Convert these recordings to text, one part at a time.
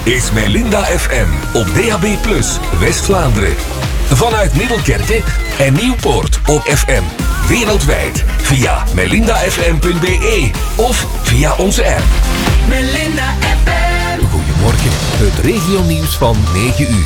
is Melinda FM op DAB+, West-Vlaanderen. Vanuit Middelkerke en Nieuwpoort op FM. Wereldwijd via melindafm.be of via onze app. Melinda FM. Goedemorgen, het regionieuws van 9 uur.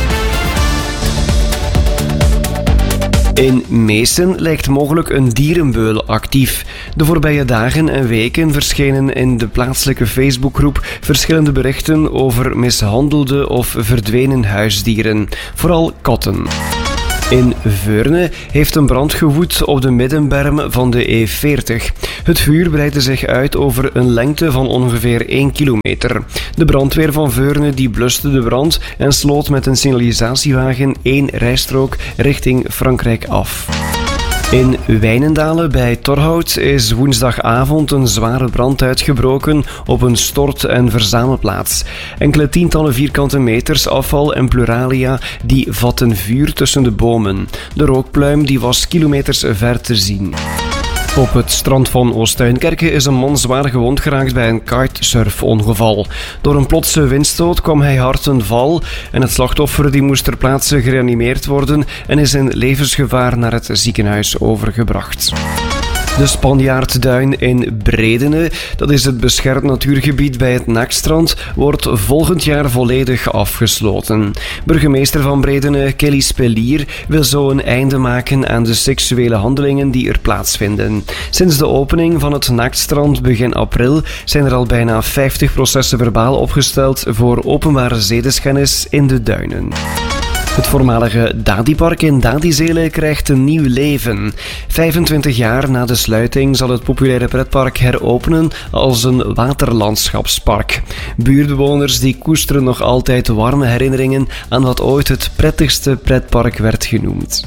In Meesen lijkt mogelijk een dierenbeul actief. De voorbije dagen en weken verschenen in de plaatselijke Facebookgroep verschillende berichten over mishandelde of verdwenen huisdieren, vooral katten. In Veurne heeft een brand gewoed op de middenberm van de E40. Het vuur breidde zich uit over een lengte van ongeveer 1 kilometer. De brandweer van Veurne die bluste de brand en sloot met een signalisatiewagen 1 rijstrook richting Frankrijk af. In Wijnendale bij Torhout is woensdagavond een zware brand uitgebroken op een stort- en verzamelplaats. Enkele tientallen vierkante meters afval en pluralia die vatten vuur tussen de bomen. De rookpluim die was kilometers ver te zien. Op het strand van Oostuinkerke is een man zwaar gewond geraakt bij een kitesurfongeval. Door een plotse windstoot kwam hij hard ten val en het slachtoffer die moest ter plaatse gereanimeerd worden en is in levensgevaar naar het ziekenhuis overgebracht. De Spanjaardduin in Bredene, dat is het beschermd natuurgebied bij het Naakstrand, wordt volgend jaar volledig afgesloten. Burgemeester van Bredene, Kelly Spelier, wil zo een einde maken aan de seksuele handelingen die er plaatsvinden. Sinds de opening van het Naaktstrand begin april zijn er al bijna 50 processen verbaal opgesteld voor openbare zedeschennis in de duinen. Het voormalige Dadipark in Dadizele krijgt een nieuw leven. 25 jaar na de sluiting zal het populaire pretpark heropenen als een waterlandschapspark. Buurtbewoners die koesteren nog altijd warme herinneringen aan wat ooit het prettigste pretpark werd genoemd.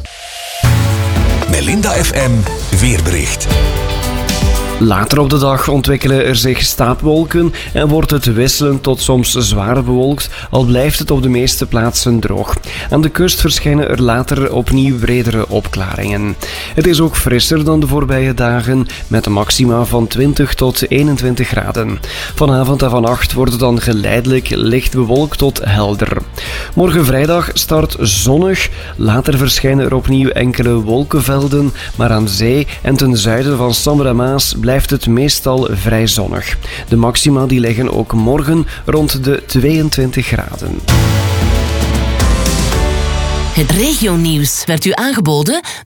Melinda FM weerbericht. Later op de dag ontwikkelen er zich stapelwolken en wordt het wisselend tot soms zwaar bewolkt, al blijft het op de meeste plaatsen droog. Aan de kust verschijnen er later opnieuw bredere opklaringen. Het is ook frisser dan de voorbije dagen, met een maxima van 20 tot 21 graden. Vanavond en vannacht wordt het dan geleidelijk licht bewolkt tot helder. Morgen vrijdag start zonnig, later verschijnen er opnieuw enkele wolkenvelden, maar aan zee en ten zuiden van Sambre en Maas blijft het meestal vrij zonnig. De maxima die liggen ook morgen rond de 22 graden. Het regionieuws werd u aangeboden